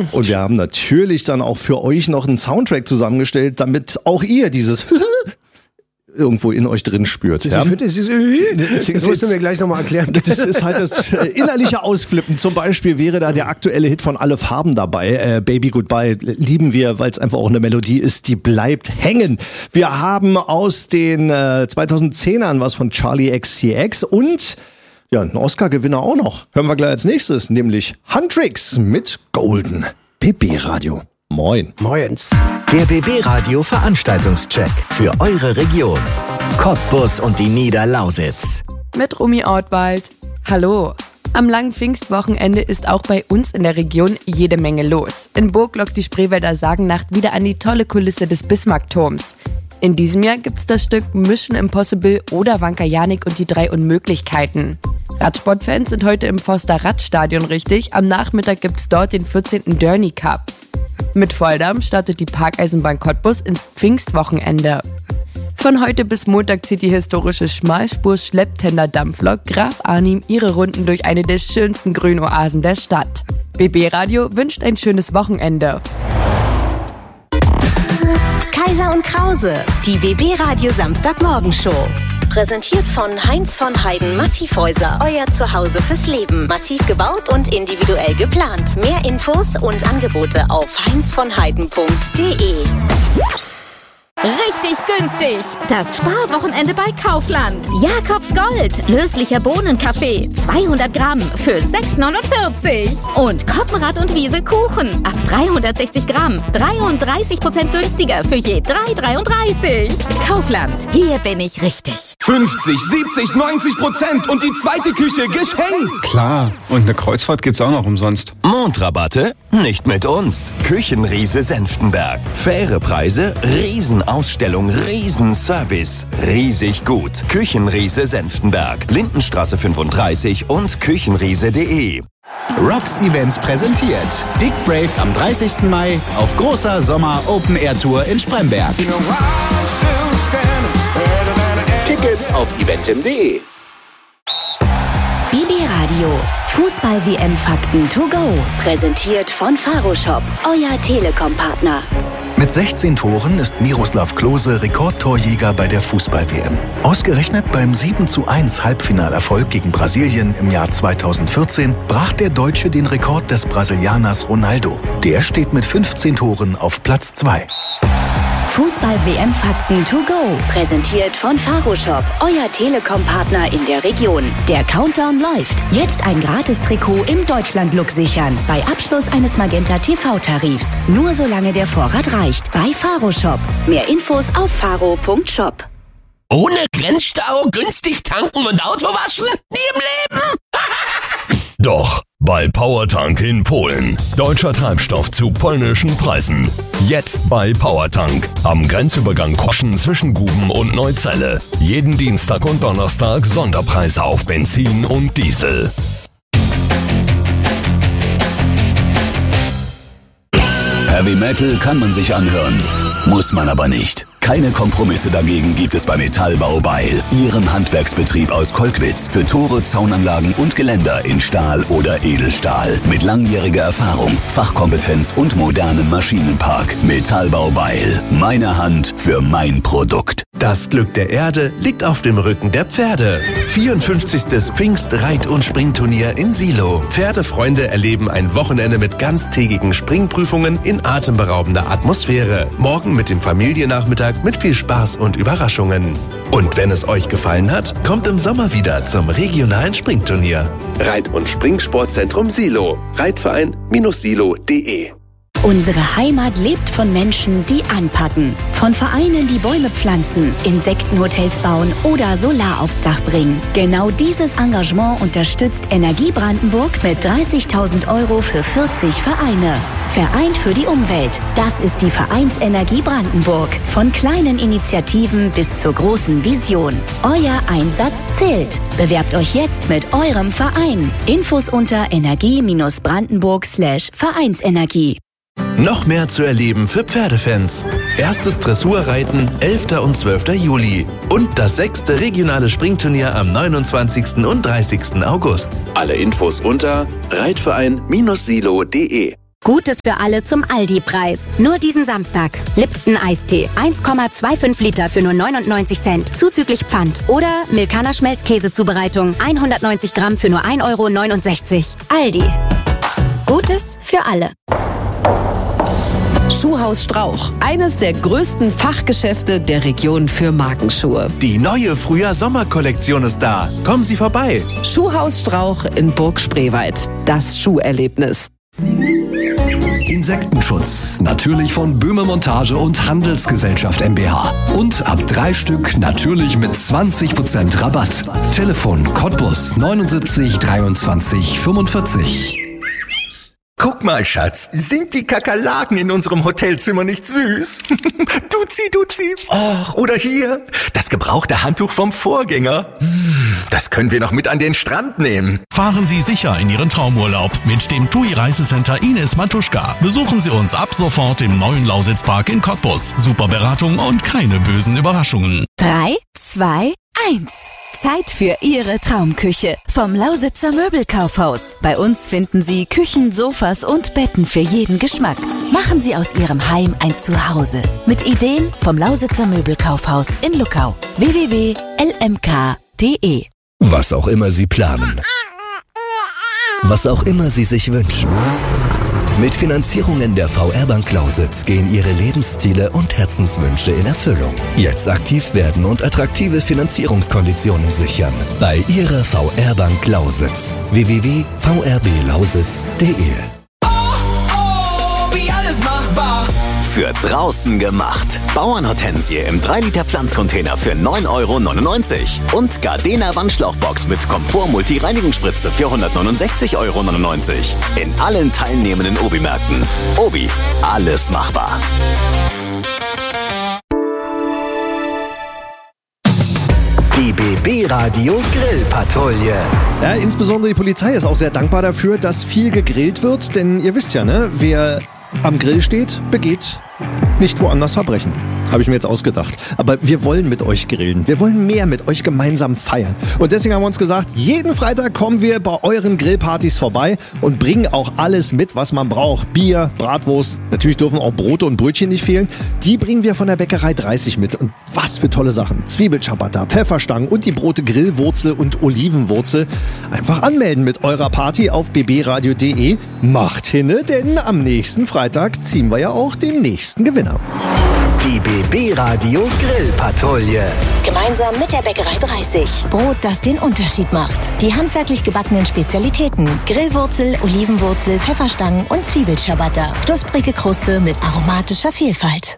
Und wir haben natürlich dann auch für euch noch einen Soundtrack zusammengestellt, damit auch ihr dieses irgendwo in euch drin spürt. Das musst du mir gleich nochmal erklären. Das ist halt das innerliche Ausflippen. Zum Beispiel wäre da der aktuelle Hit von Alle Farben dabei. Baby Goodbye lieben wir, weil es einfach auch eine Melodie ist, die bleibt hängen. Wir haben aus den 2010ern was von Charlie XCX und ja, einen Oscar-Gewinner auch noch. Hören wir gleich als nächstes, nämlich Huntrix mit Golden. BB Radio. Moin. Moins. Der BB Radio Veranstaltungscheck für eure Region. Cottbus und die Niederlausitz. Mit Rumi Ortwald. Hallo. Am langen Pfingstwochenende ist auch bei uns in der Region jede Menge los. In Burg lockt die Spreewälder Sagennacht wieder an die tolle Kulisse des Bismarckturms. In diesem Jahr gibt's das Stück Mission Impossible oder Wanka Janik und die 3 Unmöglichkeiten. Radsportfans sind heute im Forster Radstadion richtig. Am Nachmittag gibt's dort den 14. Dörny Cup. Mit Volldampf startet die Parkeisenbahn Cottbus ins Pfingstwochenende. Von heute bis Montag zieht die historische Schmalspur-Schlepptender-Dampflok Graf Arnim ihre Runden durch eine der schönsten Grünoasen der Stadt. BB Radio wünscht ein schönes Wochenende. Kaiser und Krause, die BB Radio Samstagmorgenshow. Präsentiert von Heinz von Heiden Massivhäuser. Euer Zuhause fürs Leben. Massiv gebaut und individuell geplant. Mehr Infos und Angebote auf heinzvonheiden.de. Richtig günstig. Das Sparwochenende bei Kaufland. Jakobs Gold. Löslicher Bohnenkaffee. 200 Gramm für 6,49. Und Koppenrad und Wiesel Kuchen. Ab 360 Gramm. 33% günstiger für je 3,33. Kaufland. Hier bin ich richtig. 50, 70, 90% und die zweite Küche geschenkt. Klar. Und eine Kreuzfahrt gibt's auch noch umsonst. Mondrabatte? Nicht mit uns. Küchenriese Senftenberg. Faire Preise, Riesenausstellung, Riesenservice. Riesig gut. Küchenriese Senftenberg. Lindenstraße 35 und küchenriese.de. Rocks Events präsentiert Dick Brave am 30. Mai auf großer Sommer-Open-Air-Tour in Spremberg. Tickets auf eventim.de. BB Radio. Fußball-WM-Fakten to go. Präsentiert von Faro Shop, euer Telekom-Partner. Mit 16 Toren ist Miroslav Klose Rekordtorjäger bei der Fußball-WM. Ausgerechnet beim 7:1 Halbfinalerfolg gegen Brasilien im Jahr 2014 brach der Deutsche den Rekord des Brasilianers Ronaldo. Der steht mit 15 Toren auf Platz 2. Fußball-WM-Fakten to go. Präsentiert von Faro Shop, euer Telekom-Partner in der Region. Der Countdown läuft. Jetzt ein Gratis-Trikot im Deutschland-Look sichern. Bei Abschluss eines Magenta-TV-Tarifs. Nur solange der Vorrat reicht. Bei Faro Shop. Mehr Infos auf faro.shop. Ohne Grenzstau, günstig tanken und Auto waschen? Nie im Leben! Doch, bei PowerTank in Polen. Deutscher Treibstoff zu polnischen Preisen. Jetzt bei PowerTank. Am Grenzübergang Koschen zwischen Guben und Neuzelle. Jeden Dienstag und Donnerstag Sonderpreise auf Benzin und Diesel. Heavy Metal kann man sich anhören, muss man aber nicht. Keine Kompromisse dagegen gibt es bei Metallbau Beil, Ihrem Handwerksbetrieb aus Kolkwitz für Tore, Zaunanlagen und Geländer in Stahl oder Edelstahl. Mit langjähriger Erfahrung, Fachkompetenz und modernem Maschinenpark. Metallbau Beil. Meine Hand für mein Produkt. Das Glück der Erde liegt auf dem Rücken der Pferde. 54. Pfingst-Reit- und Springturnier in Silo. Pferdefreunde erleben ein Wochenende mit ganztägigen Springprüfungen in atemberaubender Atmosphäre. Morgen mit dem Familiennachmittag mit viel Spaß und Überraschungen. Und wenn es euch gefallen hat, kommt im Sommer wieder zum regionalen Springturnier. Reit- und Springsportzentrum Silo. Reitverein-silo.de. Unsere Heimat lebt von Menschen, die anpacken. Von Vereinen, die Bäume pflanzen, Insektenhotels bauen oder Solar aufs Dach bringen. Genau dieses Engagement unterstützt Energie Brandenburg mit 30.000 € für 40 Vereine. Vereint für die Umwelt. Das ist die Vereinsenergie Brandenburg. Von kleinen Initiativen bis zur großen Vision. Euer Einsatz zählt. Bewerbt euch jetzt mit eurem Verein. Infos unter energie-brandenburg/Vereinsenergie. Noch mehr zu erleben für Pferdefans. Erstes Dressurreiten 11. und 12. Juli. Und das 6. regionale Springturnier am 29. und 30. August. Alle Infos unter reitverein-silo.de. Gutes für alle zum Aldi-Preis. Nur diesen Samstag. Lipton Eistee. 1,25 Liter für nur 99 Cent. Zuzüglich Pfand. Oder Milkaner Schmelzkäsezubereitung. 190 Gramm für nur 1,69 €. Aldi. Gutes für alle. Schuhhaus Strauch. Eines der größten Fachgeschäfte der Region für Markenschuhe. Die neue Frühjahr-Sommer-Kollektion ist da. Kommen Sie vorbei. Schuhhaus Strauch in Burg Spreewald. Das Schuherlebnis. Insektenschutz, natürlich von Böhme Montage und Handelsgesellschaft mbH. Und ab 3 Stück natürlich mit 20% Rabatt. Telefon Cottbus 79 23 45. Guck mal, Schatz, sind die Kakerlaken in unserem Hotelzimmer nicht süß? Duzi. Och, oder hier, das gebrauchte Handtuch vom Vorgänger. Das können wir noch mit an den Strand nehmen. Fahren Sie sicher in Ihren Traumurlaub mit dem TUI Reisecenter Ines Matuschka. Besuchen Sie uns ab sofort im neuen Lausitzpark in Cottbus. Super Beratung und keine bösen Überraschungen. 3, 2, 1. Zeit für Ihre Traumküche vom Lausitzer Möbelkaufhaus. Bei uns finden Sie Küchen, Sofas und Betten für jeden Geschmack. Machen Sie aus Ihrem Heim ein Zuhause. Mit Ideen vom Lausitzer Möbelkaufhaus in Luckau. www.lmk.de. Was auch immer Sie planen. Was auch immer Sie sich wünschen. Mit Finanzierungen der VR-Bank Lausitz gehen Ihre Lebensziele und Herzenswünsche in Erfüllung. Jetzt aktiv werden und attraktive Finanzierungskonditionen sichern. Bei Ihrer VR-Bank Lausitz. www.vrblausitz.de. Wie alles machbar. Für draußen gemacht. Bauernhortensie im 3-Liter Pflanzcontainer für 9,99 € und Gardena Wandschlauchbox mit Komfort-Multi-Reinigungsspritze für 169,99 € in allen teilnehmenden Obi-Märkten. Obi, alles machbar. Die BB Radio Grillpatrouille. Ja, insbesondere die Polizei ist auch sehr dankbar dafür, dass viel gegrillt wird, denn ihr wisst ja, ne, wer am Grill steht, begeht nicht woanders Verbrechen. Habe ich mir jetzt ausgedacht. Aber wir wollen mit euch grillen. Wir wollen mehr mit euch gemeinsam feiern. Und deswegen haben wir uns gesagt, jeden Freitag kommen wir bei euren Grillpartys vorbei und bringen auch alles mit, was man braucht. Bier, Bratwurst, natürlich dürfen auch Brote und Brötchen nicht fehlen. Die bringen wir von der Bäckerei 30 mit. Und was für tolle Sachen. Zwiebelciabatta, Pfefferstangen und die Brote Grillwurzel und Olivenwurzel. Einfach anmelden mit eurer Party auf bbradio.de. Macht hinne, denn am nächsten Freitag ziehen wir ja auch den nächsten Gewinner. Die BB Radio Grillpatrouille. Gemeinsam mit der Bäckerei 30. Brot, das den Unterschied macht. Die handwerklich gebackenen Spezialitäten. Grillwurzel, Olivenwurzel, Pfefferstangen und Zwiebelciabatta. Knusprige Kruste mit aromatischer Vielfalt.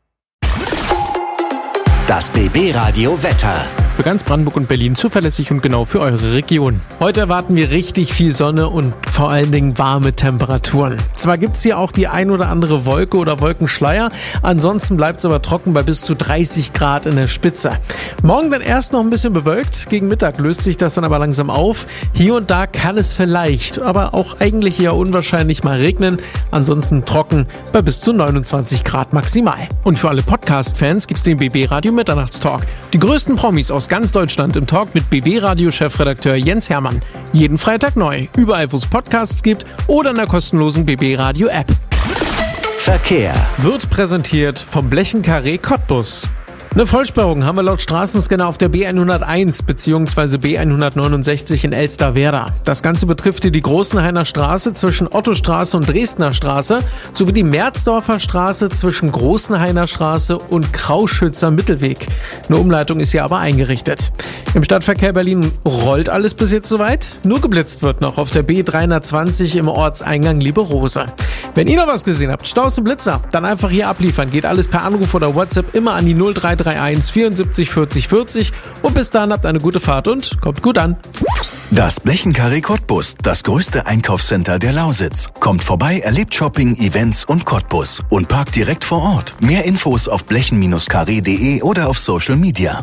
Das BB Radio Wetter. Für ganz Brandenburg und Berlin zuverlässig und genau für eure Region. Heute erwarten wir richtig viel Sonne und vor allen Dingen warme Temperaturen. Zwar gibt's hier auch die ein oder andere Wolke oder Wolkenschleier, ansonsten bleibt's aber trocken bei bis zu 30 Grad in der Spitze. Morgen dann erst noch ein bisschen bewölkt, gegen Mittag löst sich das dann aber langsam auf. Hier und da kann es vielleicht, aber auch eigentlich eher unwahrscheinlich mal regnen, ansonsten trocken bei bis zu 29 Grad maximal. Und für alle Podcast-Fans gibt's den BB Radio Mitternachtstalk. Die größten Promis aus ganz Deutschland im Talk mit BB-Radio-Chefredakteur Jens Hermann. Jeden Freitag neu, überall wo es Podcasts gibt oder in der kostenlosen BB-Radio-App. Verkehr wird präsentiert vom Blechenkarree Cottbus. Eine Vollsperrung haben wir laut Straßenscanner auf der B101 bzw. B169 in Elsterwerda. Das Ganze betrifft die Großenhainer Straße zwischen Ottostraße und Dresdner Straße sowie die Merzdorfer Straße zwischen Großenhainer Straße und Krauschützer Mittelweg. Eine Umleitung ist hier aber eingerichtet. Im Stadtverkehr Berlin rollt alles bis jetzt soweit. Nur geblitzt wird noch auf der B320 im Ortseingang Lieberose. Wenn ihr noch was gesehen habt, Staus und Blitzer, dann einfach hier abliefern. Geht alles per Anruf oder WhatsApp immer an die 0331 74 40 40 und bis dahin habt eine gute Fahrt und kommt gut an. Das Blechenkarree Cottbus, das größte Einkaufscenter der Lausitz. Kommt vorbei, erlebt Shopping, Events und Cottbus und parkt direkt vor Ort. Mehr Infos auf blechen-karree.de oder auf Social Media.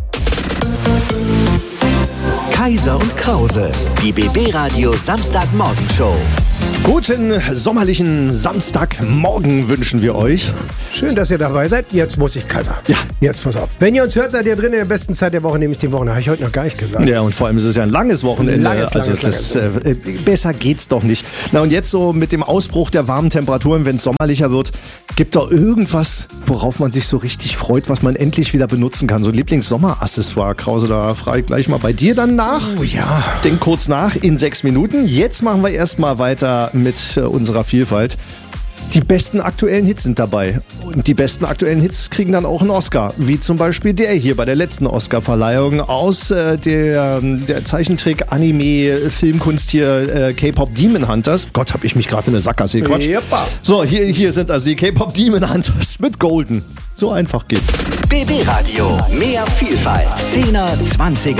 Kaiser und Krause, die BB Radio Samstagmorgenshow. Guten sommerlichen Samstagmorgen wünschen wir euch. Schön, dass ihr dabei seid. Jetzt muss ich Kaiser. Ja. Jetzt pass auf. Wenn ihr uns hört, seid ihr drin in der besten Zeit der Woche, nämlich die Woche. Habe ich heute noch gar nicht gesagt. Ja, und vor allem ist es ja ein langes Wochenende. Besser geht's doch nicht. Na und jetzt so mit dem Ausbruch der warmen Temperaturen, wenn es sommerlicher wird, gibt doch irgendwas, worauf man sich so richtig freut, was man endlich wieder benutzen kann. So ein Lieblings-Sommeraccessoire. Krause, da frage ich gleich mal bei dir dann nach. Oh ja. Denk kurz nach in 6 Minuten. Jetzt machen wir erstmal weiter mit unserer Vielfalt. Die besten aktuellen Hits sind dabei. Und die besten aktuellen Hits kriegen dann auch einen Oscar. Wie zum Beispiel der hier bei der letzten Oscar-Verleihung aus der Zeichentrick-Anime-Filmkunst hier K-Pop Demon Hunters. Gott, hab ich mich gerade in eine Sackgasse gequatscht. Yeppa. So, hier sind also die K-Pop Demon Hunters mit Golden. So einfach geht's. BB Radio. Mehr Vielfalt. 10er, 20er.